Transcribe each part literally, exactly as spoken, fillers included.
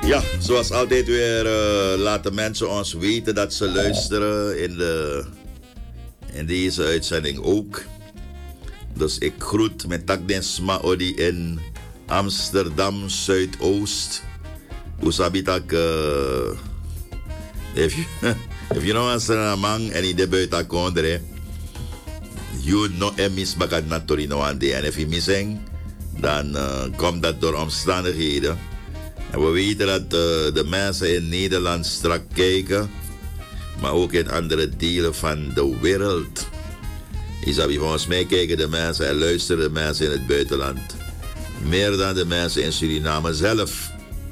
Ja, zoals altijd weer uh, laten mensen ons weten dat ze luisteren in, de, in deze uitzending ook. Dus ik groet met Takden Smaodi in Amsterdam Zuidoost. Usabitak, uh, if you, if you know een man en die buiten kondre, you know en mis bakat na Torino aan de. En if je missing, dan uh, komt dat door omstandigheden. En we weten dat uh, de mensen in Nederland strak kijken, maar ook in andere delen van de wereld. Isabi, volgens mij kijken de mensen en luisteren de mensen in het buitenland meer dan de mensen in Suriname zelf.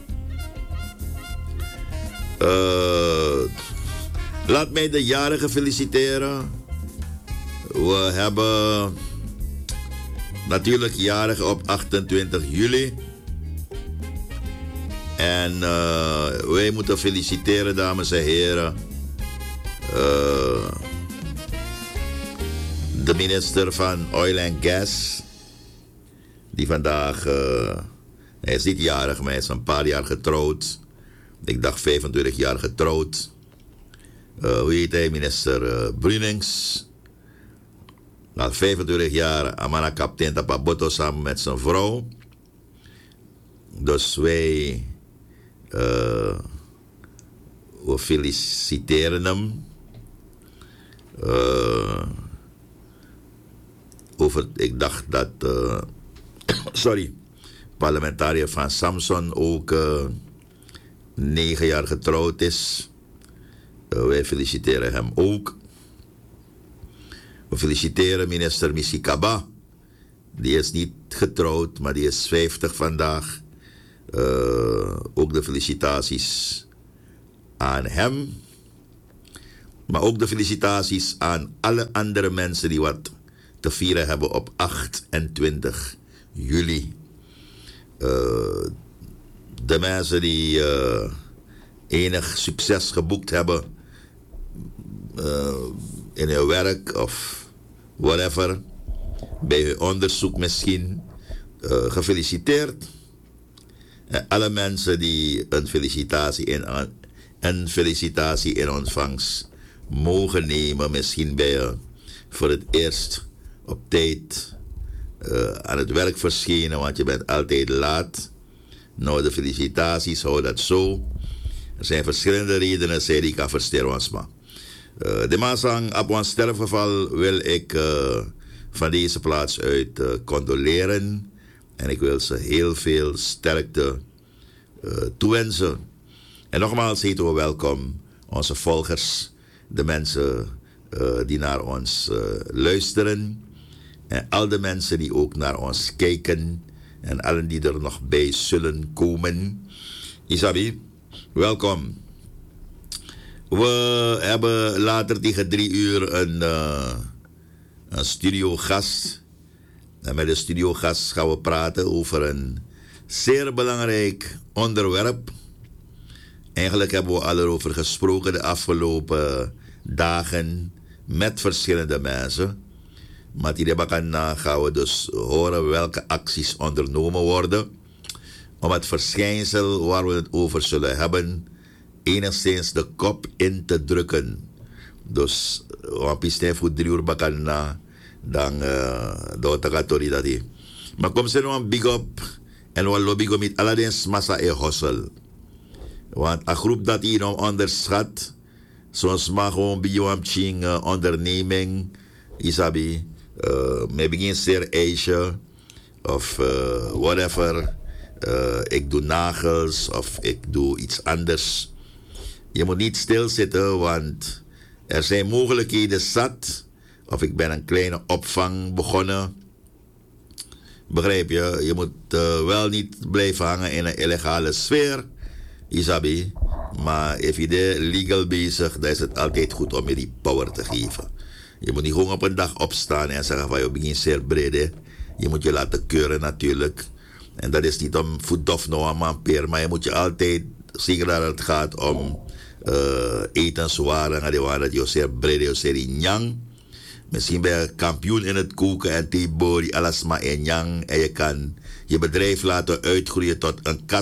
Uh, laat mij de jarigen feliciteren. We hebben natuurlijk jarigen op achtentwintig juli. En uh, wij moeten feliciteren, dames en heren, uh, de minister van Oil and Gas, die vandaag, uh, hij is niet jarig, maar hij is een paar jaar getrouwd. Ik dacht vijfentwintig jaar getrouwd. Uh, hoe heet hij? Minister uh, Brunings. Al vijfentwintig jaar amana kapitein Tapaboto samen met zijn vrouw. Dus wij... Uh, we feliciteren hem. Uh, over, ik dacht dat, uh, sorry, parlementariër van Samson ook uh, negen jaar getrouwd is. Uh, wij feliciteren hem ook. We feliciteren minister Misikaba. Die is niet getrouwd, maar die is vijftig vandaag. Uh, ook de felicitaties aan hem. Maar ook de felicitaties aan alle andere mensen die wat te vieren hebben op achtentwintig juli. Uh, de mensen die uh, enig succes geboekt hebben uh, in hun werk of whatever. Bij hun onderzoek misschien. Uh, gefeliciteerd. En alle mensen die een felicitatie in, een felicitatie in ontvangst mogen nemen, misschien ben je voor het eerst op tijd uh, aan het werk verschenen, want je bent altijd laat. Nou, de felicitaties, hou dat zo. Er zijn verschillende redenen, zei ik kan versterken. Uh, de maasang op ons sterfgeval wil ik uh, van deze plaats uit uh, condoleren. En ik wil ze heel veel sterkte uh, toewensen. En nogmaals heten we welkom onze volgers, de mensen uh, die naar ons uh, luisteren. En al de mensen die ook naar ons kijken. En allen die er nog bij zullen komen. Isabi, welkom. We hebben later tegen drie uur een, uh, een studiogast. En met de studiogast gaan we praten over een zeer belangrijk onderwerp. Eigenlijk hebben we al erover gesproken de afgelopen dagen met verschillende mensen. Maar die debatten gaan we dus horen welke acties ondernomen worden om het verschijnsel waar we het over zullen hebben enigszins de kop in te drukken. Dus we voor drie uur bakken na. Dan door te gaan dat hij. Maar kom ze nou een big up en we lobby go met alledens massa e hossel. Want een groep dat hier nou onderschat, zoals maar gewoon bij jou een onderneming, isabi, uh, met begin zeer eisje of uh, whatever. Uh, ik doe nagels of ik doe iets anders. Je moet niet stilzitten, want er zijn mogelijkheden zat. Of ik ben een kleine opvang begonnen. Begrijp je? Je moet uh, wel niet blijven hangen in een illegale sfeer. Isabi. Maar als je er legal bezig, dan is het altijd goed om je die power te geven. Je moet niet gewoon op een dag opstaan en zeggen van je begint zeer breed. Je moet je laten keuren natuurlijk. En dat is niet om voetdof nou aan mampeer. Maar je moet je altijd, zeker dat het gaat om uh, etenswaren. Dat je zeer breed, je zeer nyang. Misschien ben je kampioen in het koken en theebody, alles maar in yang. En je kan je bedrijf laten uitgroeien tot een kas,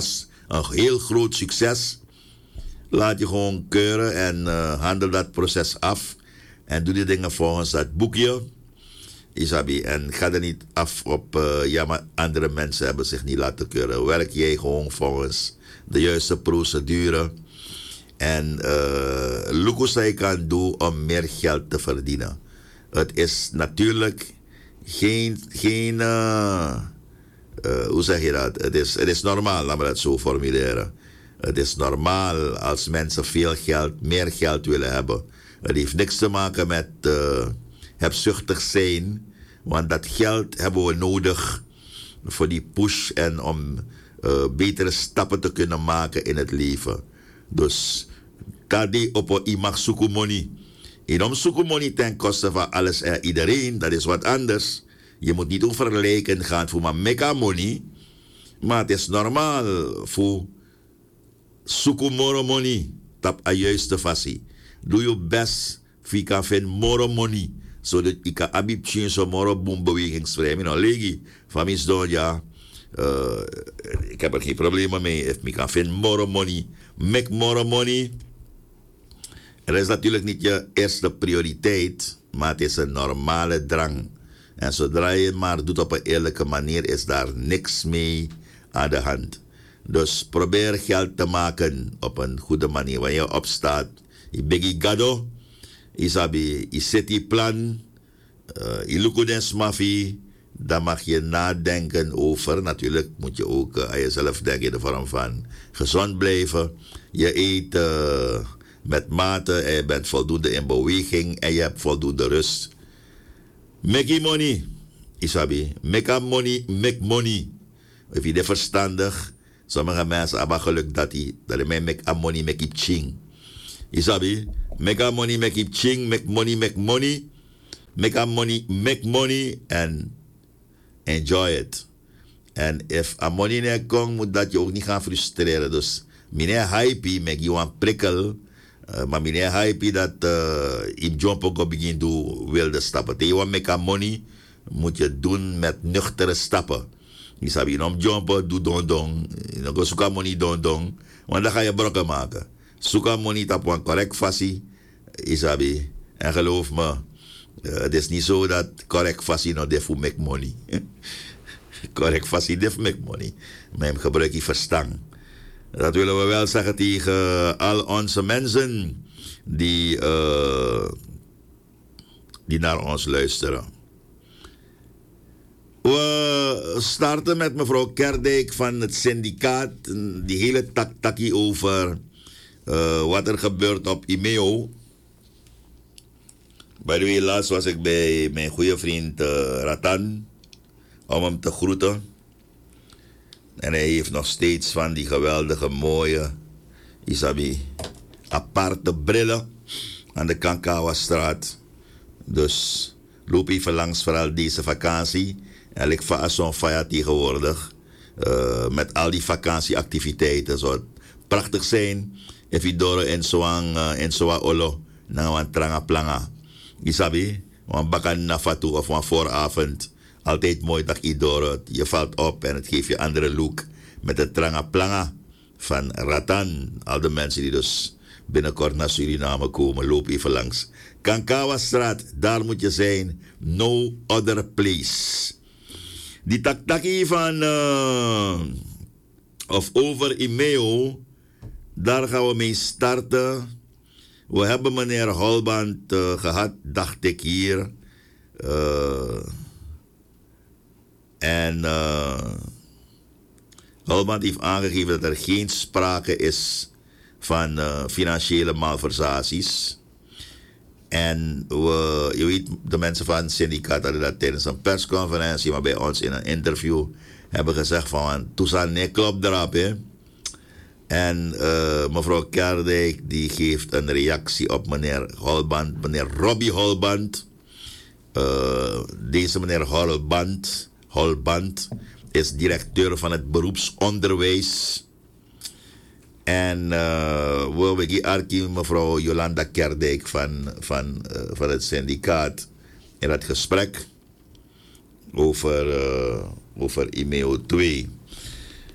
een heel groot succes. Laat je gewoon keuren en uh, handel dat proces af. En doe die dingen volgens dat boekje. Isabi, en ga er niet af op, uh, ja, maar andere mensen hebben zich niet laten keuren. Werk jij gewoon volgens de juiste procedure. En uh, look hoe je kan doen om meer geld te verdienen. Het is natuurlijk geen, geen uh, uh, hoe zeg je dat? Het is, het is normaal, laten we dat zo formuleren. Het is normaal als mensen veel geld, meer geld willen hebben. Het heeft niks te maken met uh, hebzuchtig zijn. Want dat geld hebben we nodig voor die push en om uh, betere stappen te kunnen maken in het leven. Dus tadi op je mag zoeken money. En om zoeken money ten koste van alles en iedereen, dat is wat anders. Je moet niet overlijken gaan voor maar mega money. Maar het is normaal voor zoeken more money. Tap a juiste fasie. Doe je best voor je kan vinden more money. Zodat ik kan abib zien zo more boom bewegingsvrij. Nou, legi, van mij is dat ja. Uh, ik heb er geen problemen mee. If ik kan vinden more money, make more money. Er is natuurlijk niet je eerste prioriteit, maar het is een normale drang. En zodra je het maar doet op een eerlijke manier, is daar niks mee aan de hand. Dus probeer geld te maken op een goede manier. Wanneer je opstaat, je begi gado, isabi, je zet die plan, uh, je lukudens mafi, dan mag je nadenken over. Natuurlijk moet je ook uh, aan jezelf denken in de vorm van gezond blijven. Je eet uh, met mate en je bent voldoende in beweging en je hebt voldoende rust. Make money, isabi. Make money, make money. Of je de verstandig. Sommige mensen hebben geluk dat die dat mij make money, make it ching. Isabi. Make money, make it ching. Make money, make money. Make money, make money. And enjoy it. En if a money niet komt, moet dat je ook niet gaan frustreren. Dus meneer hype, make you een prikkel. Uh, maar meneer hype dat uh, in jump ook begin doen wilde stappen. Te je make money, moet je doen met nuchtere stappen. Je sabi, je om jumpen, doe don don. Je go zoeka money don don. Want dan ga je brokken maken. Zoeka money op een correct fasie. Je sabi. En geloof me, uh, het is niet zo dat correct fasie nou def make money. Correct fasie def make money. Maar hem gebruik je verstand. Dat willen we wel zeggen tegen al onze mensen die, uh, die naar ons luisteren. We starten met mevrouw Kerdijk van het syndicaat. Die hele tak-takkie over uh, wat er gebeurt op Imeo. By the way, laatst was ik bij mijn goede vriend uh, Ratan om hem te groeten. En hij heeft nog steeds van die geweldige mooie, isabi, aparte brillen aan de Kankawa-straat. Dus loop even langs vooral deze vakantie. En ik va zo'n faya tegenwoordig. Uh, met al die vakantieactiviteiten. Zou het prachtig zijn. If je door in zo'n uh, in zo'n olo. Na een tranga planga. Isabi. Een bakan nafatu of een vooravond. Altijd mooi dat je door het. Je valt op en het geeft je andere look. Met de tranga planga van Ratan. Al de mensen die dus binnenkort naar Suriname komen. Loop even langs. Kankawa-straat. Daar moet je zijn. No other place. Die taktaki van uh, of over Imeo, daar gaan we mee starten. We hebben meneer Holband uh, gehad, dacht ik hier. Uh, en uh, Holband heeft aangegeven dat er geen sprake is van uh, financiële malversaties. En we, je weet, de mensen van het syndicaat hadden dat tijdens een persconferentie, maar bij ons in een interview hebben gezegd van, toestaan nee, klopt erop, hè. En uh, mevrouw Kerdijk, die geeft een reactie op meneer Holband, meneer Robbie Holband. Uh, deze meneer Holband, Holband is directeur van het beroepsonderwijs. En uh, we hebben hier mevrouw Jolanda Kerdijk van, van, uh, van het syndicaat in het gesprek over, uh, over Imeo twee.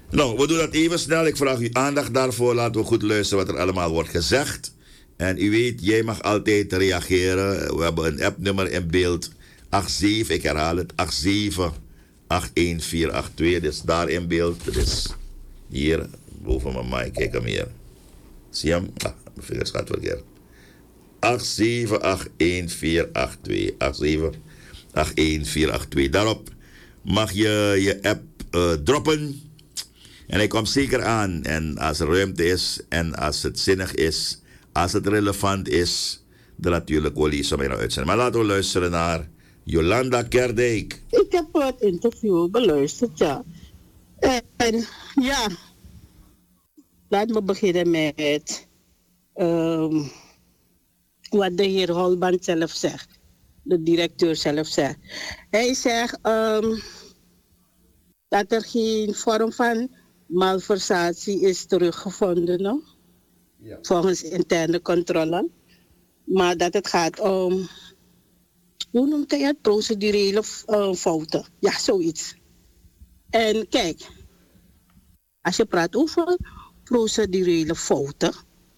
Nou, we doen dat even snel. Ik vraag u aandacht daarvoor. Laten we goed luisteren wat er allemaal wordt gezegd. En u weet, jij mag altijd reageren. We hebben een appnummer in beeld. acht zeven, ik herhaal het. acht zeven acht een vier acht twee. Dit is daar in beeld. Dit is hier, boven mijn mic. Kijk hem hier. Zie je hem? Ah, mijn vingers gaat verkeerd. acht zeven acht een vier acht twee. acht zeven acht een vier acht twee. Daarop mag je je app uh, droppen. En hij komt zeker aan. En als er ruimte is en als het zinnig is, als het relevant is, dan natuurlijk wil hij zo mee naar uitzenden. Maar laten we luisteren naar Jolanda Kerdijk. Ik heb het interview beluisterd, ja. En ja, laat me beginnen met um, wat de heer Holband zelf zegt. De directeur zelf zegt. Hij zegt um, dat er geen vorm van malversatie is teruggevonden, no? Ja. Volgens interne controle. Maar dat het gaat om, hoe noemt hij het, procedurele uh, fouten. Ja, zoiets. En kijk, als je praat over procedurele fouten,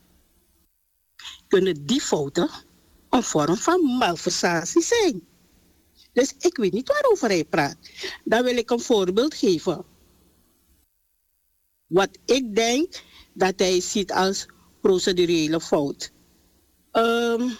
kunnen die fouten een vorm van malversatie zijn. Dus ik weet niet waarover hij praat. Dan wil ik een voorbeeld geven. Wat ik denk dat hij ziet als procedurele fout. Um,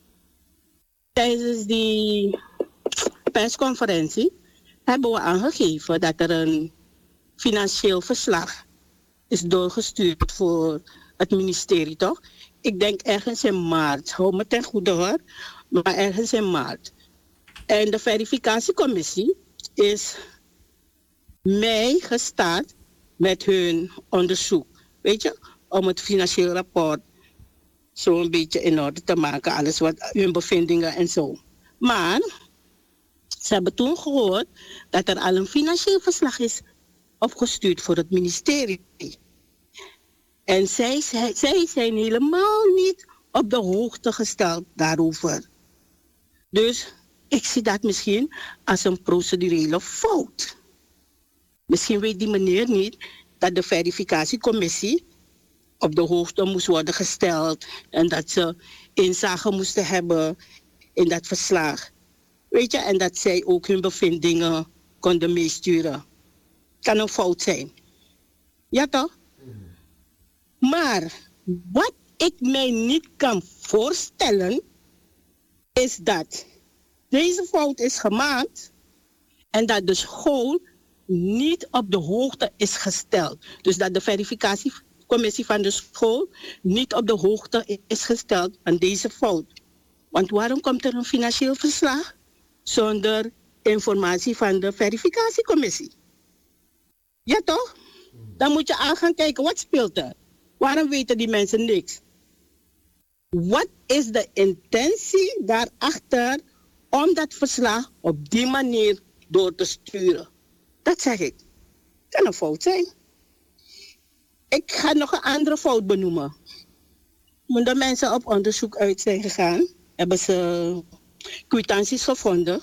tijdens die persconferentie hebben we aangegeven dat er een financieel verslag is doorgestuurd voor het ministerie, toch? Ik denk ergens in maart. Hou me ten goede hoor. Maar ergens in maart. En de verificatiecommissie is mei gestart met hun onderzoek. Weet je, om het financieel rapport zo een beetje in orde te maken. Alles wat hun bevindingen en zo. Maar ze hebben toen gehoord dat er al een financieel verslag is opgestuurd voor het ministerie. En zij, zij, zij zijn helemaal niet op de hoogte gesteld daarover. Dus ik zie dat misschien als een procedurele fout. Misschien weet die meneer niet dat de verificatiecommissie op de hoogte moest worden gesteld en dat ze inzage moesten hebben in dat verslag. Weet je, en dat zij ook hun bevindingen konden meesturen. Kan een fout zijn. Ja toch? Maar wat ik mij niet kan voorstellen is dat deze fout is gemaakt en dat de school niet op de hoogte is gesteld. Dus dat de verificatiecommissie van de school niet op de hoogte is gesteld van deze fout. Want waarom komt er een financieel verslag zonder informatie van de verificatiecommissie? Ja toch? Dan moet je aan gaan kijken, wat speelt er? Waarom weten die mensen niks? Wat is de intentie daarachter om dat verslag op die manier door te sturen? Dat zeg ik. Kan een fout zijn. Ik ga nog een andere fout benoemen. Toen de mensen op onderzoek uit zijn gegaan, hebben ze kwitanties gevonden.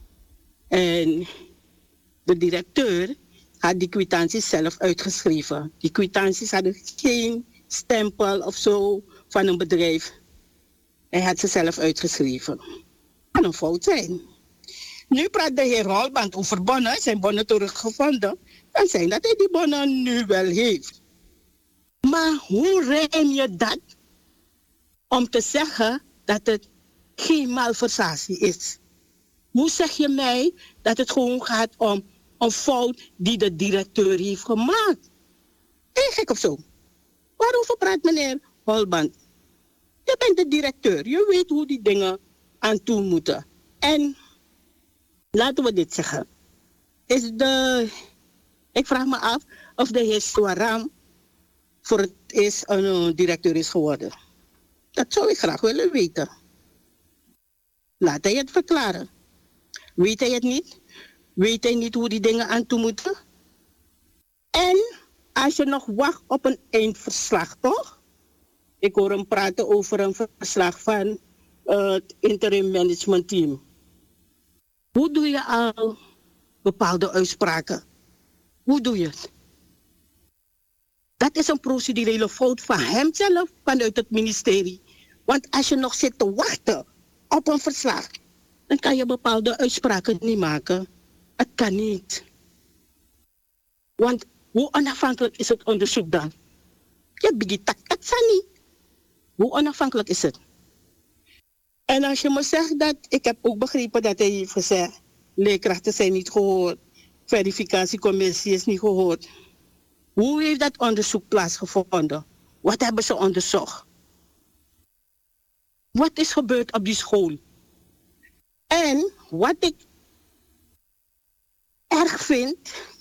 En de directeur had die kwitanties zelf uitgeschreven. Die kwitanties hadden geen stempel of zo van een bedrijf. Hij had ze zelf uitgeschreven. Kan een fout zijn. Nu praat de heer Holband over bonnen, zijn bonnen teruggevonden. Dan zijn dat hij die bonnen nu wel heeft. Maar hoe rijm je dat om te zeggen dat het geen malversatie is? Hoe zeg je mij dat het gewoon gaat om een fout die de directeur heeft gemaakt? Ben je gek of zo? Waarover praat meneer Holband? Je bent de directeur. Je weet hoe die dingen aan toe moeten. En laten we dit zeggen. Is de, ik vraag me af of de heer Swaram voor het eerst een directeur is geworden. Dat zou ik graag willen weten. Laat hij het verklaren. Weet hij het niet? Weet hij niet hoe die dingen aan toe moeten? En als je nog wacht op een eindverslag, toch? Ik hoor hem praten over een verslag van uh, het interim management team. Hoe doe je al bepaalde uitspraken? Hoe doe je het? Dat is een procedurele fout van hemzelf vanuit het ministerie. Want als je nog zit te wachten op een verslag, dan kan je bepaalde uitspraken niet maken. Het kan niet. Want hoe onafhankelijk is het onderzoek dan? Je begint tak tak niet. Hoe onafhankelijk is het? En als je me zegt dat, ik heb ook begrepen dat hij heeft gezegd, leerkrachten zijn niet gehoord, verificatiecommissie is niet gehoord. Hoe heeft dat onderzoek plaatsgevonden? Wat hebben ze onderzocht? Wat is gebeurd op die school? En wat ik erg vind,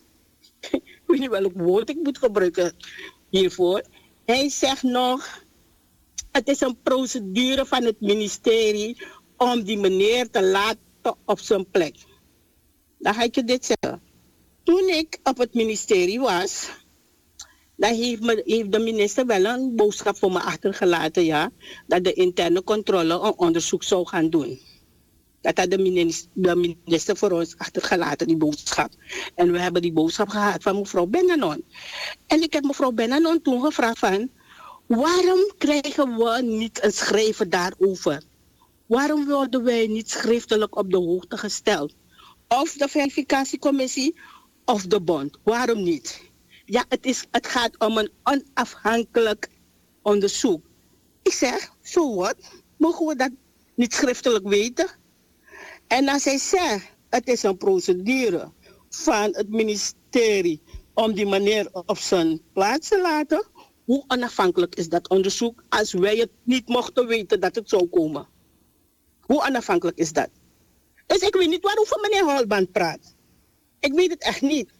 ik weet niet welk woord ik moet gebruiken hiervoor. Hij zegt nog, het is een procedure van het ministerie om die meneer te laten op zijn plek. Dan ga ik je dit zeggen. Toen ik op het ministerie was, dan heeft, me, heeft de minister wel een boodschap voor me achtergelaten, ja, dat de interne controle een onderzoek zou gaan doen. Dat had de minister, de minister voor ons achtergelaten, die boodschap. En we hebben die boodschap gehad van mevrouw Benanon. En ik heb mevrouw Benanon toen gevraagd van, waarom krijgen we niet een schrijven daarover? Waarom worden wij niet schriftelijk op de hoogte gesteld? Of de verificatiecommissie of de bond. Waarom niet? Ja, het, is, het gaat om een onafhankelijk onderzoek. Ik zeg, zo wat? Mogen we dat niet schriftelijk weten? En als hij zegt, het is een procedure van het ministerie om die meneer op zijn plaats te laten, hoe onafhankelijk is dat onderzoek als wij het niet mochten weten dat het zou komen? Hoe onafhankelijk is dat? Dus ik weet niet waarover meneer Holband praat. Ik weet het echt niet.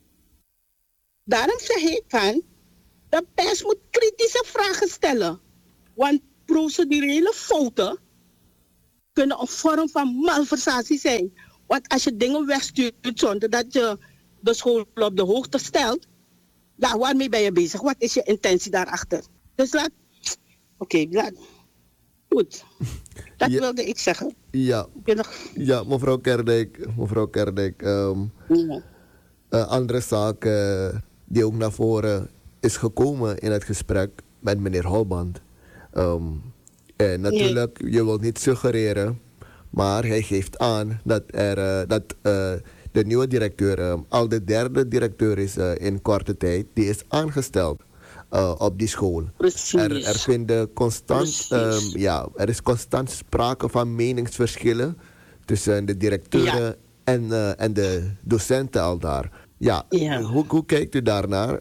Daarom zeg ik van, de pers moet kritische vragen stellen. Want procedurele fouten kunnen een vorm van malversatie zijn. Want als je dingen wegstuurt zonder dat je de school op de hoogte stelt, nou, waarmee ben je bezig? Wat is je intentie daarachter? Dus laat... Oké, okay, laat... Goed. Dat ja. wilde ik zeggen. Ja, nog... ja mevrouw Kerdijk, mevrouw Kerdijk. Um, ja. Een andere zaak uh, die ook naar voren is gekomen in het gesprek met meneer Holband. Um, en natuurlijk, ja. je wilt niet suggereren, maar hij geeft aan dat, er, uh, dat uh, de nieuwe directeur uh, al de derde directeur is uh, in korte tijd. Die is aangesteld uh, op die school. Er, er, vinden constant, um, ja, er is constant sprake van meningsverschillen tussen de directeuren ja. en, uh, en de docenten al daar. Ja, ja. Hoe, hoe kijkt u daarnaar?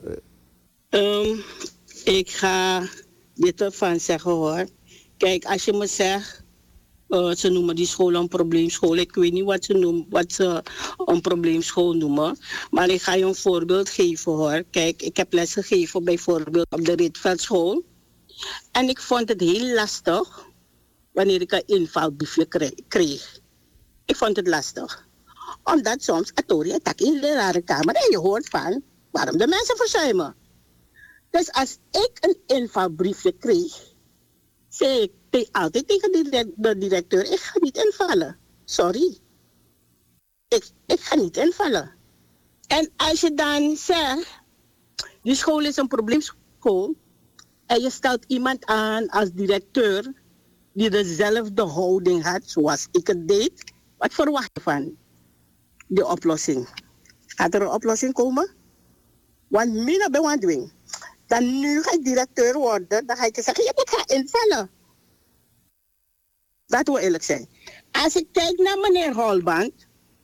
Um, ik ga dit ervan zeggen hoor. Kijk, als je me zegt, uh, ze noemen die school een probleemschool. Ik weet niet wat ze, noemen, wat ze een probleemschool noemen. Maar ik ga je een voorbeeld geven hoor. Kijk, ik heb lesgegeven bijvoorbeeld op de Rietveldschool. En ik vond het heel lastig wanneer ik een invalbriefje kreeg. Ik vond het lastig. Omdat soms Atori attack in de lerarenkamer en je hoort van waarom de mensen verzuimen. Dus als ik een invalbriefje kreeg, zei ik altijd tegen de directeur, ik ga niet invallen. Sorry. Ik, ik ga niet invallen. En als je dan zegt, die school is een probleemschool, en je stelt iemand aan als directeur die dezelfde houding had zoals ik het deed, wat verwacht je van de oplossing? Gaat er een oplossing komen? Want mina ben wat doen. Dan nu ga ik directeur worden, dan ga ik zeggen, je moet gaan invallen. Laten we eerlijk zijn. Als ik kijk naar meneer Holband,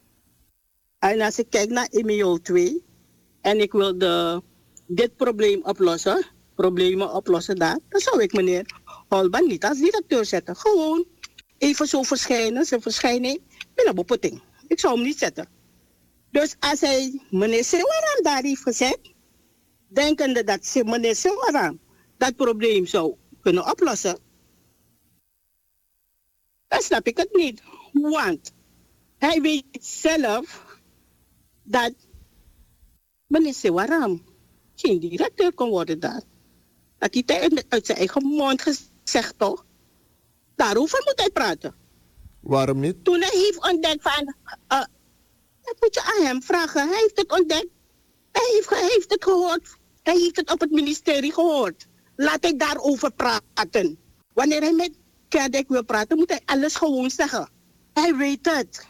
en als ik kijk naar E M E O twee, en ik wil de, dit probleem oplossen, problemen oplossen daar, dan zou ik meneer Holband niet als directeur zetten. Gewoon even zo verschijnen, zijn verschijning, binnen bepotting. Ik zou hem niet zetten. Dus als hij meneer Sewaram daar heeft gezet, denkende dat meneer Sewaram dat probleem zou kunnen oplossen, dan snap ik het niet. Want hij weet zelf dat meneer Sewaram geen directeur kon worden daar. Dat hij uit zijn eigen mond gezegd toch. Daarover moet hij praten. Waarom niet? Toen hij heeft ontdekt van, uh, dat moet je aan hem vragen. Hij heeft het ontdekt. Hij heeft, hij heeft het gehoord. Hij heeft het op het ministerie gehoord. Laat hij daarover praten. Wanneer hij met Kerdijk wil praten, moet hij alles gewoon zeggen. Hij weet het.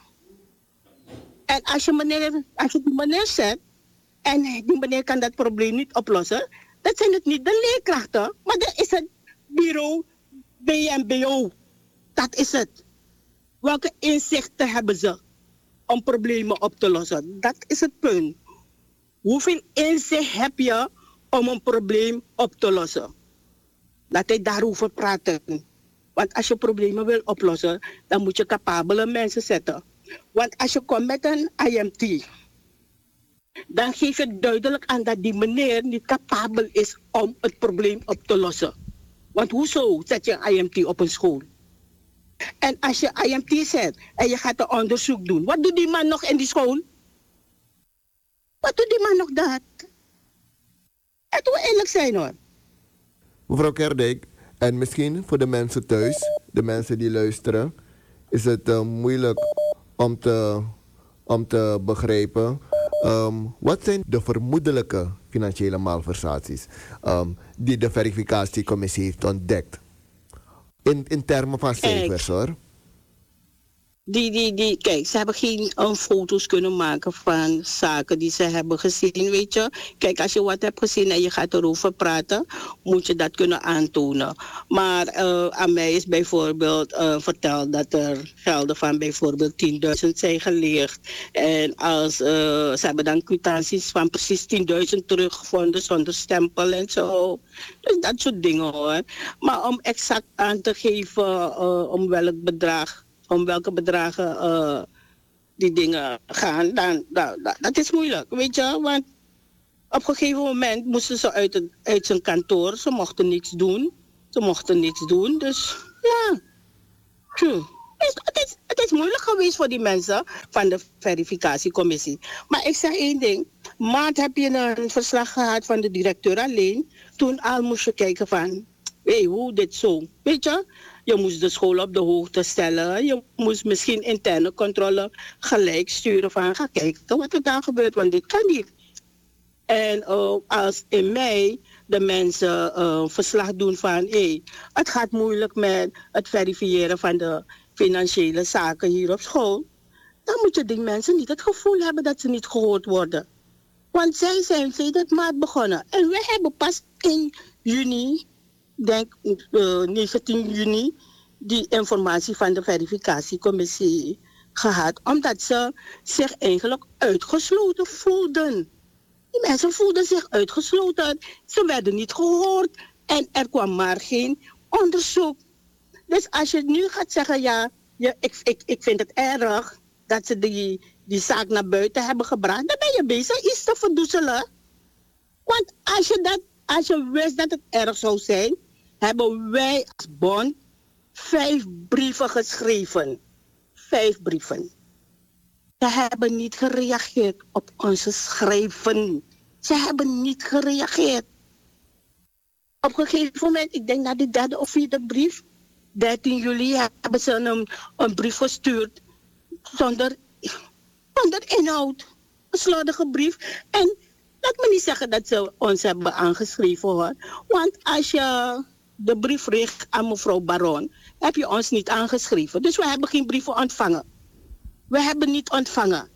En als je, meneer, als je die meneer zet, en die meneer kan dat probleem niet oplossen, dan zijn het niet de leerkrachten, maar dan is het bureau B M B O. Dat is het. Welke inzichten hebben ze om problemen op te lossen? Dat is het punt. Hoeveel inzicht heb je om een probleem op te lossen? Laat hij daarover praten. Want als je problemen wil oplossen, dan moet je capabele mensen zetten. Want als je komt met een I M T, dan geef je duidelijk aan dat die meneer niet capabel is om het probleem op te lossen. Want hoezo zet je een I M T op een school? En als je I M T zet en je gaat een onderzoek doen, wat doet die man nog in die school? Wat doet die man nog dat? Het moet eerlijk zijn hoor. Mevrouw Kerdijk, en misschien voor de mensen thuis, de mensen die luisteren, is het uh, moeilijk om te, om te begrijpen. Um, wat zijn de vermoedelijke financiële malversaties um, die de verificatiecommissie heeft ontdekt? In, in termen van cijfers hoor. Die, die, die, kijk, ze hebben geen um, foto's kunnen maken van zaken die ze hebben gezien, weet je. Kijk, als je wat hebt gezien en je gaat erover praten, moet je dat kunnen aantonen. Maar uh, aan mij is bijvoorbeeld uh, verteld dat er gelden van bijvoorbeeld tienduizend zijn geleegd. En als, uh, ze hebben dan kwitanties van precies tienduizend teruggevonden zonder stempel en zo. Dus dat soort dingen hoor. Maar om exact aan te geven uh, om welk bedrag... om welke bedragen uh, die dingen gaan, dan, dan, dan, dat is moeilijk, weet je. Want op een gegeven moment moesten ze uit, het, uit zijn kantoor, ze mochten niks doen. Ze mochten niks doen, dus ja. Tjoe. Het, het, is, het is moeilijk geweest voor die mensen van de verificatiecommissie. Maar ik zeg één ding, maand heb je een verslag gehad van de directeur alleen. Toen al moest je kijken van, hé, hey, hoe dit zo, weet je. Je moest de school op de hoogte stellen. Je moest misschien interne controle gelijk sturen van ga kijken wat er daar gebeurt, want dit kan niet. En uh, als in mei de mensen uh, verslag doen van hé, hey, het gaat moeilijk met het verifiëren van de financiële zaken hier op school, dan moet je die mensen niet het gevoel hebben dat ze niet gehoord worden. Want zij zijn sedert maart begonnen. En we hebben pas in juni, denk uh, negentien juni, die informatie van de verificatiecommissie gehad. Omdat ze zich eigenlijk uitgesloten voelden. Die mensen voelden zich uitgesloten. Ze werden niet gehoord. En er kwam maar geen onderzoek. Dus als je nu gaat zeggen, ja, ja ik, ik, ik vind het erg dat ze die, die zaak naar buiten hebben gebracht. Dan ben je bezig iets te verdoezelen. Want als je, dat, als je wist dat het erg zou zijn, hebben wij als bond vijf brieven geschreven. Vijf brieven. Ze hebben niet gereageerd op onze schrijven. Ze hebben niet gereageerd. Op een gegeven moment, ik denk naar de derde of vierde brief, dertien juli, hebben ze een, een brief gestuurd zonder, zonder inhoud. Een slordige brief. En laat me niet zeggen dat ze ons hebben aangeschreven hoor. Want als je de brief richt aan mevrouw Baron, heb je ons niet aangeschreven. Dus we hebben geen brieven ontvangen. We hebben niet ontvangen.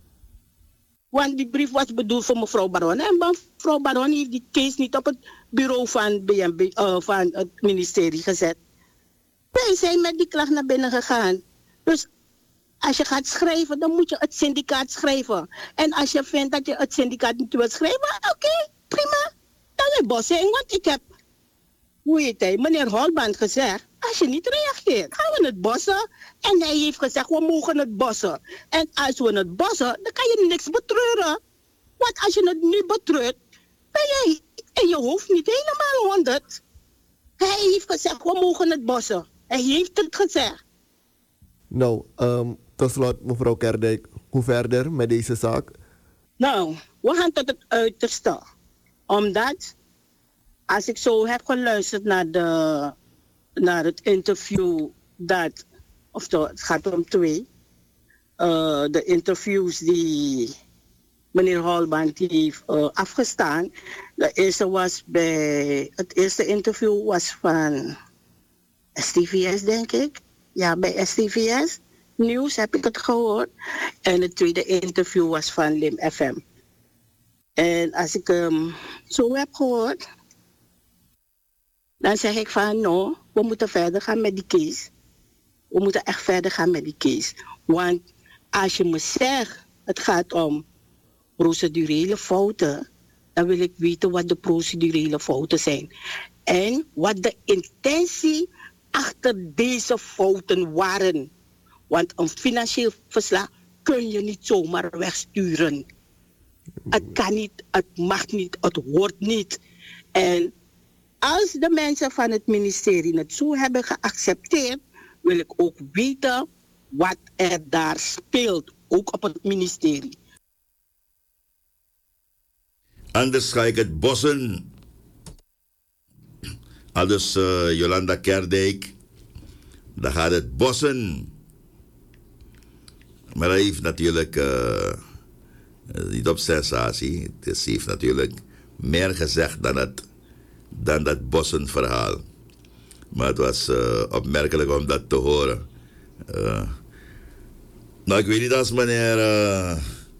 Want die brief was bedoeld voor mevrouw Baron. En mevrouw Baron heeft die case niet op het bureau van, B N B, uh, van het ministerie gezet. Wij zijn met die klacht naar binnen gegaan. Dus als je gaat schrijven, dan moet je het syndicaat schrijven. En als je vindt dat je het syndicaat niet wilt schrijven, oké, okay, prima. Dan is bossing, want ik heb, hoe heet hij, meneer Holband gezegd, als je niet reageert, gaan we het bossen. En hij heeft gezegd, we mogen het bossen. En als we het bossen, dan kan je niks betreuren. Want als je het nu betreurt, ben jij in je hoofd niet helemaal honderd. Hij heeft gezegd, we mogen het bossen. Hij heeft het gezegd. Nou, um, tot slot, mevrouw Kerdijk, hoe verder met deze zaak? Nou, we gaan tot het uiterste. Omdat, als ik zo heb geluisterd naar, de, naar het interview dat, of to, het gaat om twee, uh, de interviews die meneer Holband heeft uh, afgestaan. De eerste was bij, het eerste interview was van S T V S, denk ik. Ja, bij S T V S Nieuws heb ik het gehoord. En het tweede interview was van Lim F M. En als ik hem um, zo heb gehoord, dan zeg ik van, no, we moeten verder gaan met die case. We moeten echt verder gaan met die case. Want als je me zegt, het gaat om procedurele fouten, dan wil ik weten wat de procedurele fouten zijn. En wat de intentie achter deze fouten waren. Want een financieel verslag kun je niet zomaar wegsturen. Het kan niet, het mag niet, het hoort niet. En als de mensen van het ministerie het zo hebben geaccepteerd, wil ik ook weten wat er daar speelt, ook op het ministerie. Anders ga ik het bossen. Aldus uh, Jolanda Kerdijk. Dan gaat het bossen. Maar hij heeft natuurlijk uh, niet op sensatie. Het is, heeft natuurlijk meer gezegd dan, het, dan dat bossenverhaal. Maar het was uh, opmerkelijk om dat te horen. Uh, nou, ik weet niet als meneer uh,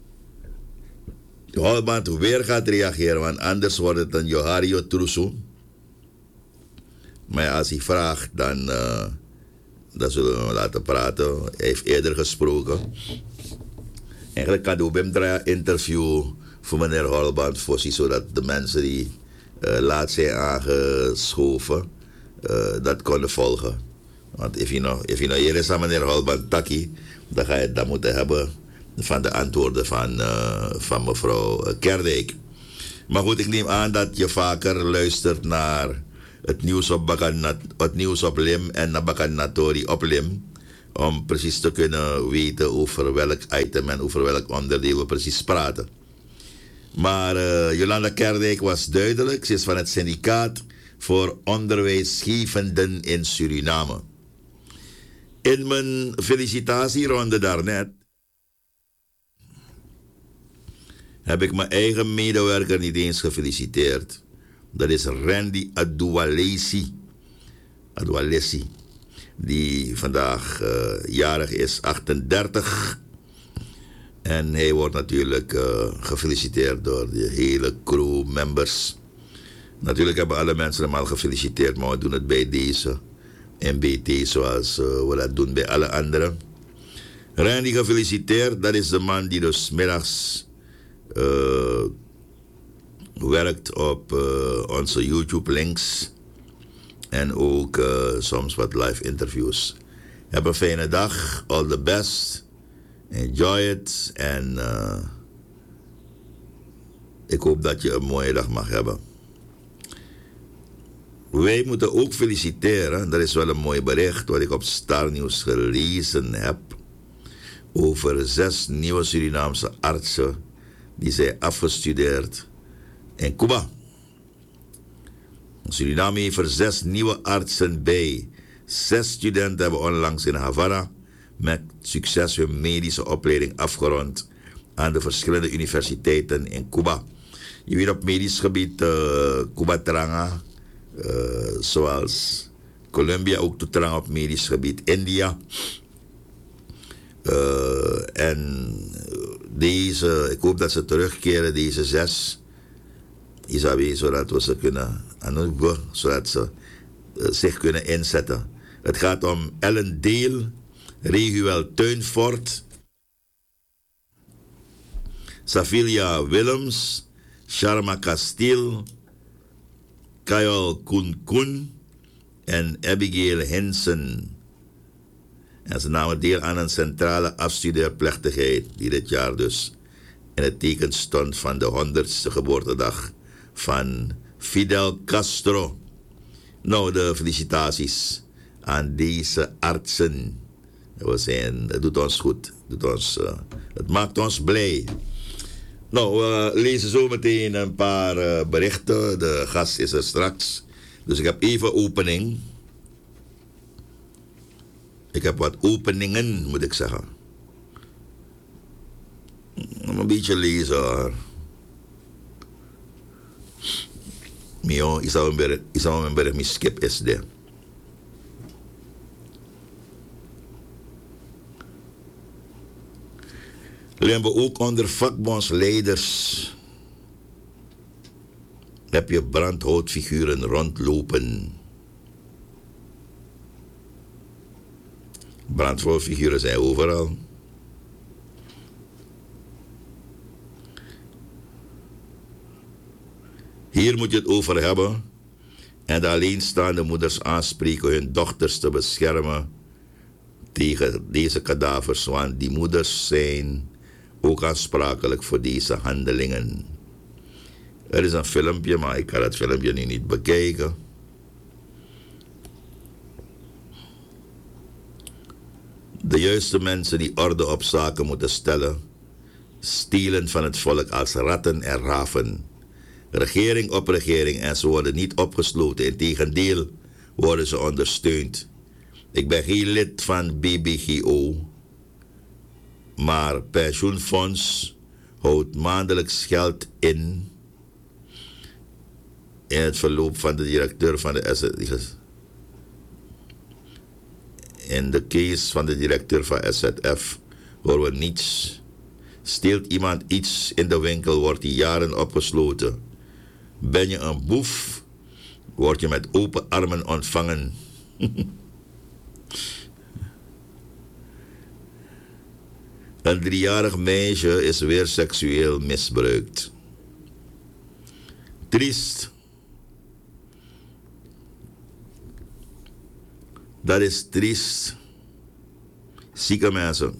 Holband weer gaat reageren, want anders wordt het een Johario Trusu. Maar ja, als hij vraagt, dan, uh, dan zullen we hem laten praten. Hij heeft eerder gesproken. Eigenlijk kan ik hem een interview voor meneer Holband voorzien, zodat de mensen die uh, laat zijn aangeschoven uh, dat konden volgen. Want als je nou, if je nou hier is aan meneer Holband Taki, dan ga je het dan moeten hebben van de antwoorden van, uh, van mevrouw Kerdijk. Maar goed, ik neem aan dat je vaker luistert naar het nieuws op, Bakan, het nieuws op Lim en naar Bakanatori op Lim. Om precies te kunnen weten over welk item en over welk onderdeel we precies praten. Maar uh, Jolanda Kerdijk was duidelijk. Ze is van het syndicaat voor onderwijsgevenden in Suriname. In mijn felicitatieronde daarnet heb ik mijn eigen medewerker niet eens gefeliciteerd. Dat is Randy Adoualesi. Adoualesi. Die vandaag uh, jarig is, achtendertig. En hij wordt natuurlijk uh, gefeliciteerd door de hele crew members. Natuurlijk hebben alle mensen hem al gefeliciteerd, maar we doen het bij deze M B T zoals uh, we dat doen bij alle anderen. Randy gefeliciteerd, dat is de man die dus middags uh, werkt op uh, onze YouTube links. En ook uh, soms wat live interviews. Heb een fijne dag. All the best. Enjoy it. En uh, ik hoop dat je een mooie dag mag hebben. Wij moeten ook feliciteren. Dat is wel een mooi bericht wat ik op Star News gelezen heb. Over zes nieuwe Surinaamse artsen die zijn afgestudeerd in Cuba. Suriname heeft er zes nieuwe artsen bij. Zes studenten hebben onlangs in Havana met succes hun medische opleiding afgerond aan de verschillende universiteiten in Cuba. Je weet op medisch gebied uh, Cuba Teranga, uh, zoals Colombia ook doet Teranga op medisch gebied, India. Uh, en deze, ik hoop dat ze terugkeren, deze zes. Isabi, zodat we ze kunnen, zodat ze uh, zich kunnen inzetten. Het gaat om Ellen Deel, Reguel Tuinfort, Safilia Willems, Sharma Castile, Kyle Koen Koen en Abigail Hensen. En ze namen deel aan een centrale afstudeerplechtigheid die dit jaar dus in het teken stond van de honderdste geboortedag van Fidel Castro. Nou, de felicitaties aan deze artsen. We zijn, het doet ons goed. Het, doet ons, uh, het maakt ons blij. Nou, we lezen zo meteen een paar uh, berichten. De gast is er straks. Dus ik heb even opening. Ik heb wat openingen, moet ik zeggen. Een beetje lezen hoor. Mio, ik zou een berg mijn skip is de. Lembe ook onder vakbondsleiders. Heb je brandhoutfiguren rondlopen. Brandhoutfiguren zijn overal. Hier moet je het over hebben en de alleenstaande moeders aanspreken hun dochters te beschermen tegen deze kadavers, want die moeders zijn ook aansprakelijk voor deze handelingen. Er is een filmpje, maar ik kan het filmpje nu niet bekijken. De juiste mensen die orde op zaken moeten stellen, stelen van het volk als ratten en raven. Regering op regering en ze worden niet opgesloten. Integendeel worden ze ondersteund. Ik ben geen lid van B B G O, maar pensioenfonds houdt maandelijks geld in in het verloop van de directeur van de S Z F. In de case van de directeur van S Z F horen we niets. Steelt iemand iets in de winkel, wordt hij jaren opgesloten. Ben je een boef, word je met open armen ontvangen. Een driejarig meisje is weer seksueel misbruikt. Triest. Dat is triest. Zieke mensen.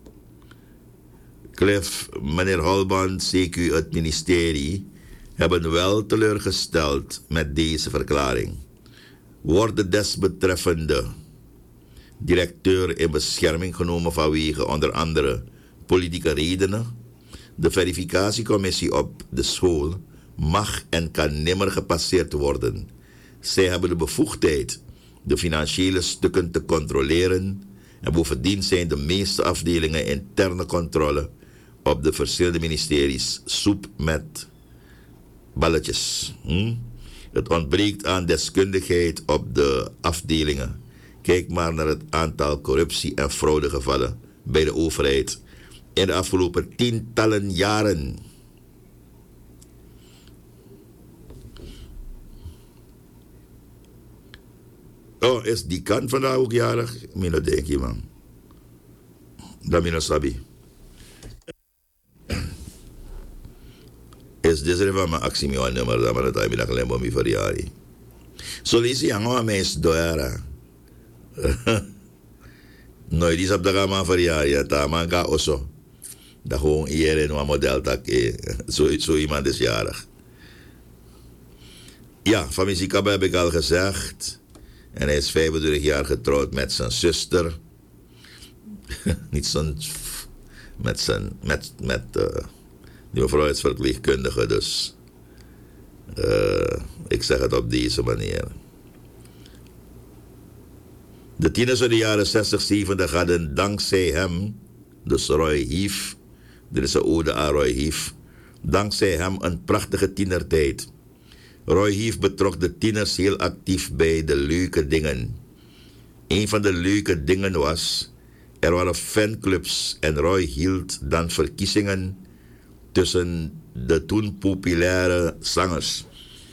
Cliff, meneer Holband, C Q, het ministerie, hebben wel teleurgesteld met deze verklaring. Wordt de desbetreffende directeur in bescherming genomen vanwege onder andere politieke redenen? De verificatiecommissie op de school mag en kan nimmer gepasseerd worden. Zij hebben de bevoegdheid de financiële stukken te controleren en bovendien zijn de meeste afdelingen interne controle op de verschillende ministeries soep met balletjes. Hm? Het ontbreekt aan deskundigheid op de afdelingen. Kijk maar naar het aantal corruptie- en fraudegevallen bij de overheid in de afgelopen tientallen jaren. Oh, is die kant vandaag ook jarig? Mina denk je, man. Dat mina sabi. Is dit er van mijn actie mee aan nummer dat maar het heb ik alleen maar mee verjaren. Zo lees je aan mijn meest doera. Nooit is op de gama verjaren, dat man kan osso. Dat gewoon iedereen een model tak. Zo, zo iemand is jarig. Ja, van Mizikaba heb ik al gezegd. En hij is vijfentwintig jaar getrouwd met zijn zuster. Niet zijn... Met zijn... Met... met uh, die mevrouw is verpleegkundige, dus... Uh, ik zeg het op deze manier. De tieners uit de jaren zestig, zeventig hadden dankzij hem... Dus Roy Heath... Dit is een ode aan Roy Heath. Dankzij hem een prachtige tienertijd... Roy Heath betrok de tieners heel actief bij de leuke dingen. Een van de leuke dingen was... Er waren fanclubs en Roy hield dan verkiezingen... tussen de toen populaire zangers.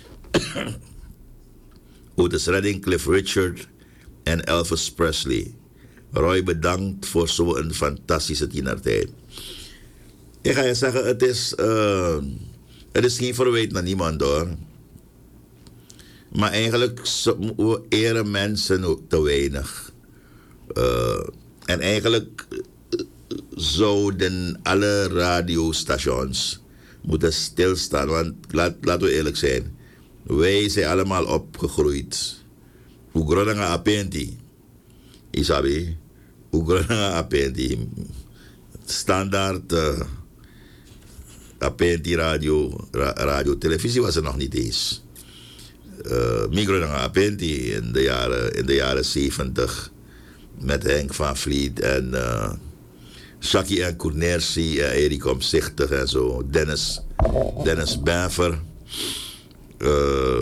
Otis Redding, Cliff Richard en Elvis Presley. Roy, bedankt voor zo'n fantastische tienertijd. Ik ga je zeggen, het is... Uh, het is geen verwijt naar niemand hoor... Maar eigenlijk we eren mensen ook te weinig. Uh, en eigenlijk zouden alle radiostations moeten stilstaan. Want laat, laten we eerlijk zijn. Wij zijn allemaal opgegroeid. Hoe groot apenti. Isabi. Hoe groot apenti. Standaard uh, apenti radio, ra, radio, televisie was er nog niet eens. Uh, Migro dan Apenti in de jaren in de jaren zeventig met Henk van Vliet en uh, Shaki en Koernersi en Erik Omzichtig en zo. Dennis, Dennis Bever. Uh,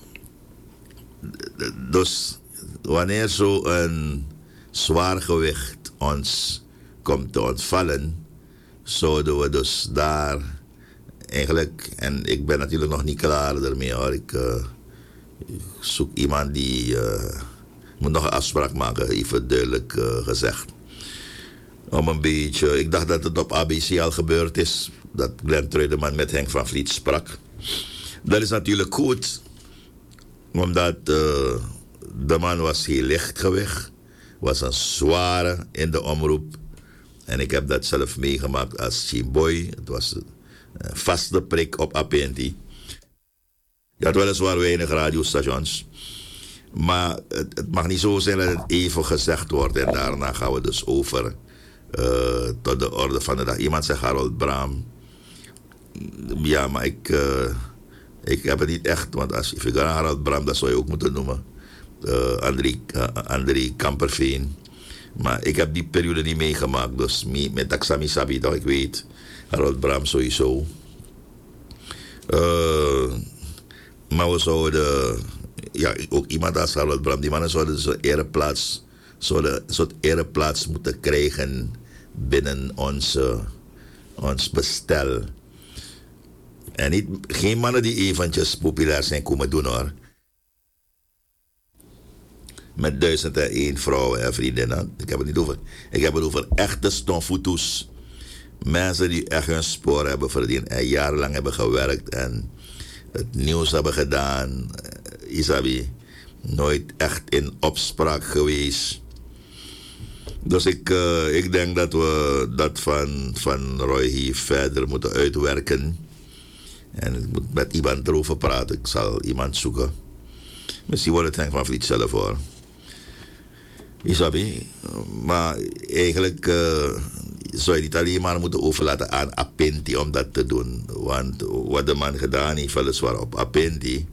dus wanneer zo een zwaar gewicht ons komt te ontvallen, zouden we dus daar eigenlijk, en ik ben natuurlijk nog niet klaar ermee hoor, ik, uh, ik zoek iemand die uh, moet nog een afspraak maken, even duidelijk uh, gezegd. Om een beetje, ik dacht dat het op A B C al gebeurd is, dat Glenn Truideman met Henk van Vliet sprak. Dat is natuurlijk goed, omdat uh, de man was heel lichtgewicht, was een zware in de omroep. En ik heb dat zelf meegemaakt als teamboy. Het was een vaste prik op A P N T. Je had weliswaar weinig radiostations. Maar het, het mag niet zo zijn dat het even gezegd wordt. En daarna gaan we dus over uh, tot de orde van de dag. Iemand zegt Harold Braam. Ja, maar ik, uh, ik heb het niet echt. Want als je figureert Harold Braam, dat zou je ook moeten noemen. Uh, André, uh, André Kamperveen. Maar ik heb die periode niet meegemaakt. Dus met Taksami Sabi, toch? Ik weet. Harold Braam sowieso. Uh, maar we zouden... Ja, ook iemand als Harold Braam. Die mannen zouden zo'n ereplaats... Zouden een soort ereplaats moeten krijgen... binnen onze, ons bestel. En niet, geen mannen die eventjes populair zijn komen doen, hoor. Met duizend en één vrouwen en vriendinnen. Ik heb het niet over. Ik heb het over echte stomfoetoes. Mensen die echt hun spoor hebben verdiend en jarenlang hebben gewerkt en het nieuws hebben gedaan. Isabi, nooit echt in opspraak geweest. Dus ik, uh, ik denk dat we dat van, van Roy hier verder moeten uitwerken. En ik moet met iemand erover praten. Ik zal iemand zoeken. Misschien wordt het Henk van Vliet zelf, hoor. Isabi, maar eigenlijk uh, zou je niet alleen maar moeten overlaten aan Apinti om dat te doen. Want wat de man gedaan heeft, weliswaar op Apinti.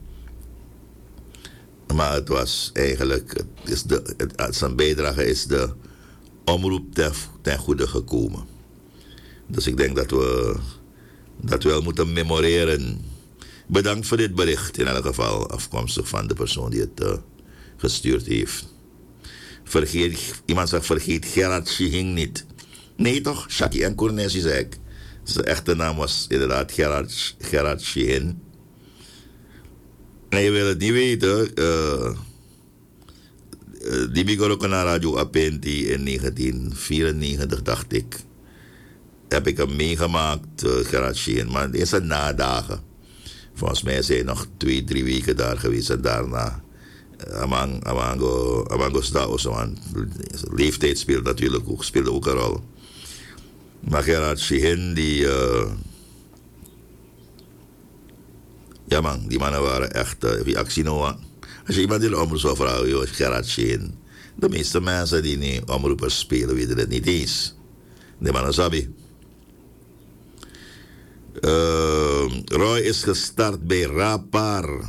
Maar het was eigenlijk, het is de, het, zijn bijdrage is de omroep ten, ten goede gekomen. Dus ik denk dat we dat wel moeten memoreren. Bedankt voor dit bericht in elk geval, afkomstig van de persoon die het uh, gestuurd heeft. Vergeet, iemand zegt vergeet Gerard Schihing niet. Nee toch, Shaki en Koernessi zei ik. Zijn echte naam was inderdaad Gerard, Gerard Schihing. En je wil het niet weten, uh, uh, die begon ook naar Radio Apinti in negentien vierennegentig, dacht ik. Heb ik hem meegemaakt, uh, Gerard Schihing, maar in zijn nadagen. Volgens mij zijn hij nog twee, drie weken daar geweest en daarna... Amang, Amango, Amango Staos, want leeftijd speelt natuurlijk ook, speelde ook een rol. Maar Gerard Schihing, die... Uh, ja man, die mannen waren echt... Uh, wie actie nou... Als je iemand in de omroep zou vragen, joh, Gerard Schihing. De meeste mensen die nu omroepers spelen, weten het niet eens. Die mannen sabi. Uh, Roy is gestart bij Rapar.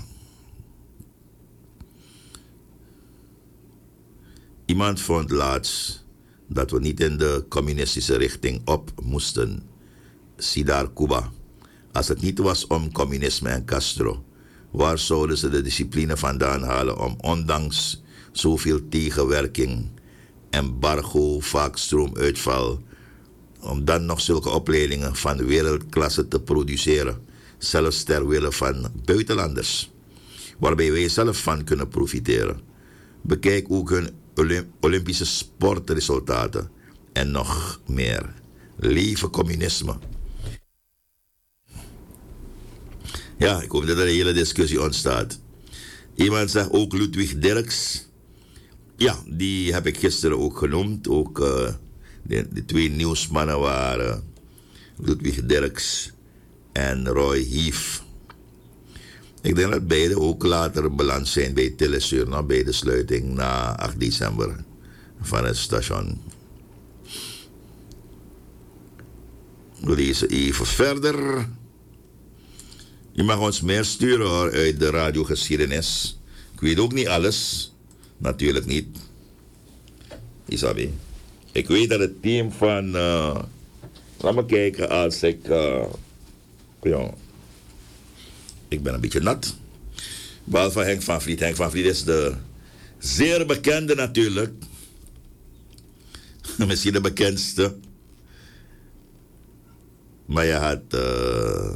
Iemand vond laatst dat we niet in de communistische richting op moesten. Sidar Kuba. Als het niet was om communisme en Castro, waar zouden ze de discipline vandaan halen om ondanks zoveel tegenwerking, embargo, vaak stroomuitval, om dan nog zulke opleidingen van wereldklasse te produceren, zelfs ter wille van buitenlanders, waarbij wij zelf van kunnen profiteren. Bekijk ook hun Olympische sportresultaten en nog meer. Leven communisme. Ja, ik hoop dat er een hele discussie ontstaat. Iemand zegt ook Ludwig Dirks. Ja, die heb ik gisteren ook genoemd. Ook uh, de, de twee nieuwsmannen waren Ludwig Dirks en Roy Hief. Ik denk dat beide ook later beland zijn bij Telesur, nou, bij de sluiting na acht december van het station. We lezen even verder. Je mag ons meer sturen, hoor, uit de radiogeschiedenis. Ik weet ook niet alles. Natuurlijk niet. Isabi. Ik weet dat het team van... Uh, laat me kijken als ik... Uh, ja, ik ben een beetje nat. Behalve Henk van Vliet. Henk van Vliet is de zeer bekende natuurlijk. Misschien de bekendste. Maar je had... Uh,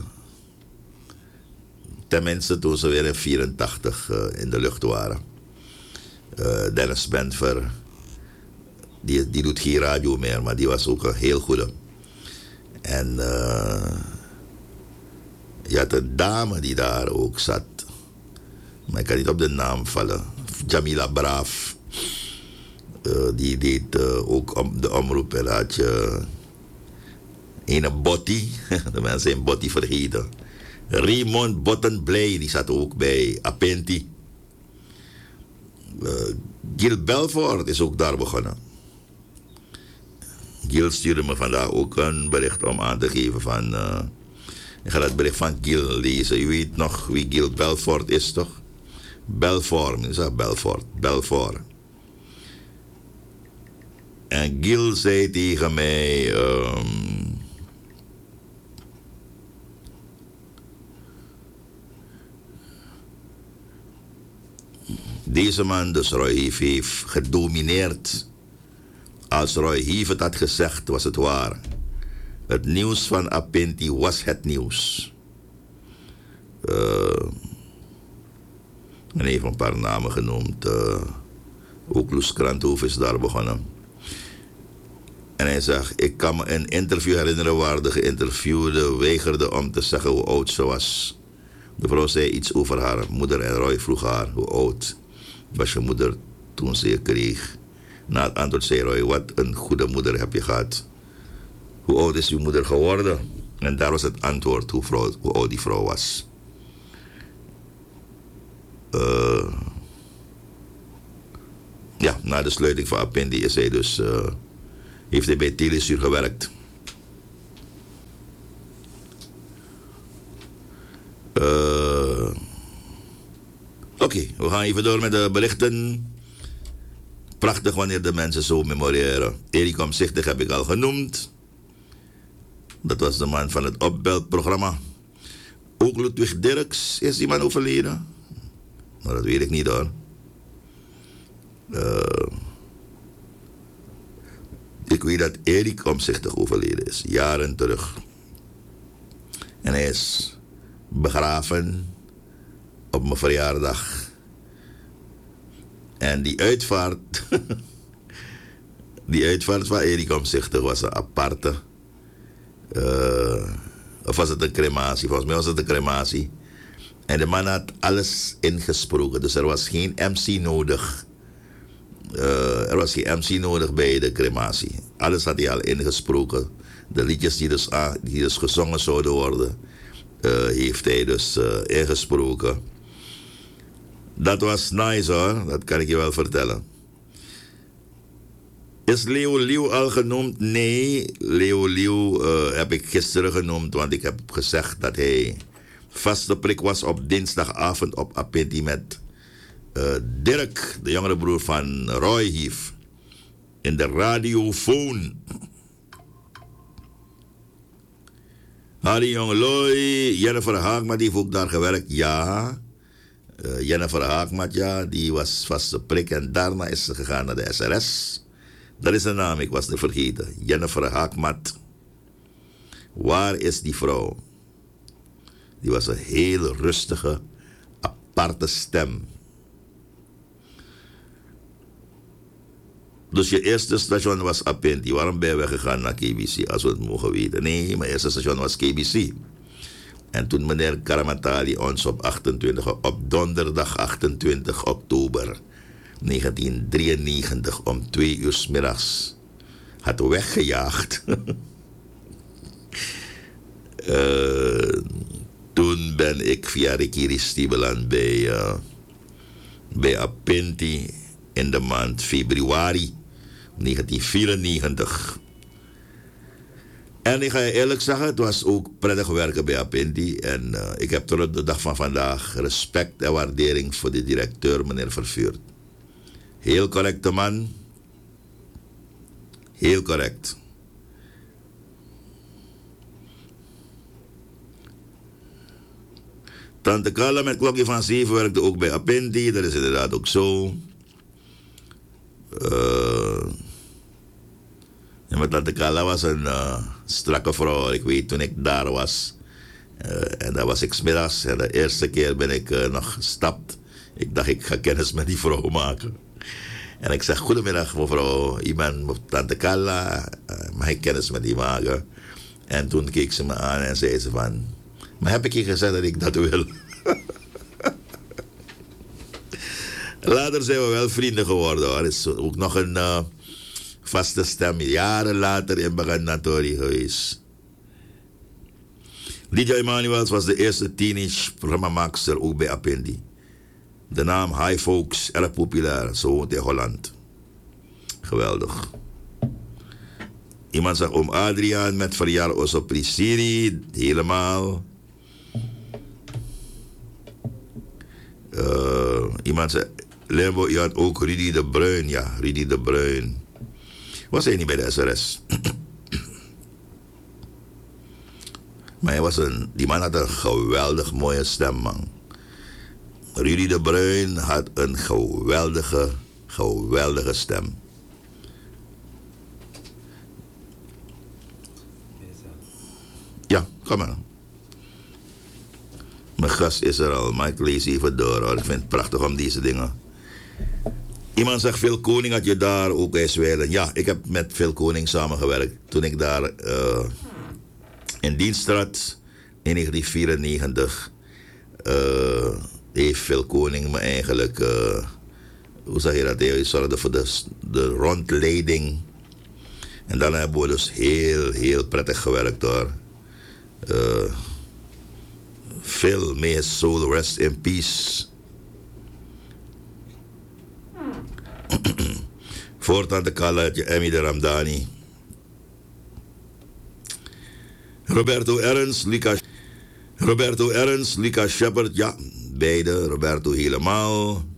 tenminste toen ze weer in vierentachtig uh, in de lucht waren. Uh, Dennis Benver... Die, die doet geen radio meer, maar die was ook een heel goede. En uh, je had een dame die daar ook zat. Maar ik kan niet op de naam vallen. Jamila Braaf. Uh, die deed uh, ook om, de omroep. En had je een Botti. De mensen zijn Botti vergeten. Raymond Bottenblij, die zat ook bij Apenti. Uh, Gil Belfort is ook daar begonnen. Gil stuurde me vandaag ook een bericht om aan te geven van... Uh, ik ga dat bericht van Gil lezen. U weet nog wie Gil Belfort is, toch? Belfort, is dat Belfort? Belfort. En Gil zei tegen mij... Um, deze man, dus Roy Heef, heeft gedomineerd... Als Roy Heef het had gezegd, was het waar. Het nieuws van Apenti was het nieuws. Uh, en even een paar namen genoemd. Uh, ook Loes Kranthoef is daar begonnen. En hij zegt, ik kan me een interview herinneren waar de geïnterviewde weigerde om te zeggen hoe oud ze was. De vrouw zei iets over haar moeder en Roy vroeg haar, hoe oud was je moeder toen ze je kreeg? Na het antwoord zei Roy, wat een goede moeder heb je gehad. Hoe oud is uw moeder geworden? En daar was het antwoord, hoe, vrouw, hoe oud die vrouw was. Uh, ja, na de sluiting van Apindi is hij dus, uh, heeft hij bij Telesuur gewerkt. Uh, Oké, okay, we gaan even door met de berichten. Prachtig wanneer de mensen zo memoreren. Erik Omzichtig heb ik al genoemd. Dat was de man van het opbelprogramma. Ook Ludwig Dirks, is die man overleden? Nou, dat weet ik niet hoor. Uh, ik weet dat Erik Omzichtig overleden is, jaren terug. En hij is begraven op mijn verjaardag. En die uitvaart, die uitvaart van Erik Omzichtig was een aparte. Uh, of was het een crematie? Volgens mij was het een crematie. En de man had alles ingesproken. Dus er was geen M C nodig. Uh, er was geen M C nodig bij de crematie. Alles had hij al ingesproken. De liedjes die dus, uh, die dus gezongen zouden worden, uh, heeft hij dus uh, ingesproken. Dat was nice hoor, dat kan ik je wel vertellen. Is Leo Leeuw al genoemd? Nee, Leo Leeuw uh, heb ik gisteren genoemd, want ik heb gezegd dat hij vaste prik was op dinsdagavond op Apenti met uh, Dirk, de jongere broer van Roy Heef, in de radiofoon. Harry Jongelooi, Jennifer Haakma, die heeft ook daar gewerkt, ja. Uh, Jennifer Haakmat, ja, die was vaste prik en daarna is ze gegaan naar de S R S. Dat is de naam, ik was het vergeten. Jennifer Haakmat. Waar is die vrouw? Die was een heel rustige, aparte stem. Dus je eerste station was Apenti. Waarom ben je weggegaan naar K B C, als we het mogen weten? Nee, mijn eerste station was K B C. En toen meneer Karamatali ons op, achtentwintig, op donderdag achtentwintig oktober negentien drieënnegentig om twee uur 's middags had weggejaagd. uh, toen ben ik via Rikiri Stibeland bij, uh, bij Apenti in de maand februari negentien vierennegentig. En ik ga je eerlijk zeggen, het was ook prettig werken bij Apenti. En uh, ik heb tot de dag van vandaag respect en waardering voor de directeur, meneer Vervuurt. Heel correcte man. Heel correct. Tante Carla met klokje van zeven werkte ook bij Apindi. Dat is inderdaad ook zo. Uh, ja, maar Tante Carla was een uh, strakke vrouw. Ik weet toen ik daar was. Uh, en dat was ik 's middags. En de eerste keer ben ik uh, nog gestapt. Ik dacht, ik ga kennis met die vrouw maken. En ik zeg, goedemiddag mevrouw. Ik ben Tante Carla. Uh, mag ik kennis met die maken? En toen keek ze me aan en zei ze van... Maar heb ik je gezegd dat ik dat wil? Later zijn we wel vrienden geworden. Er is ook nog een uh, vaste stem. Jaren later in Bagandatori geweest. Lydia Emanuels was de eerste teenage programmamaakster ook bij Apindi. De naam High Folks, erg populair. Zo woont in Holland. Geweldig. Iemand zegt oom Adriaan met verjaardag Osso Prisiri. Helemaal. Uh, iemand zei, Lembo, je had ook Rudy de Bruin. Ja, Rudy de Bruin. Was hij niet bij de S R S? Maar hij was een, die man had een geweldig mooie stem, man. Rudy de Bruin had een geweldige, geweldige stem. Ja, kom maar. Mijn gast is er al, maar ik lees even door hoor. Ik vind het prachtig om deze dingen. Iemand zegt, Phil Koning had je daar ook bij Zwijlen. Ja, ik heb met Phil Koning samengewerkt. Toen ik daar uh, in dienst trad in negentien vierennegentig. Uh, heeft Phil Koning me eigenlijk... Uh, hoe zeg je dat? Hij zorgde voor de, de rondleiding. En dan hebben we dus heel, heel prettig gewerkt hoor. Uh, Phil, may his soul rest in peace. Voortaan de Kalaatje, Emmy de Ramdani. Roberto Ernst, Lika... Roberto Ernst, Lika Shepard, ja, beide. Roberto helemaal.